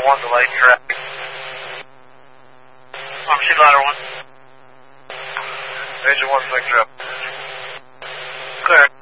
1, delayed traffic. Sheet ladder 1. Major 1, big traffic. Clear.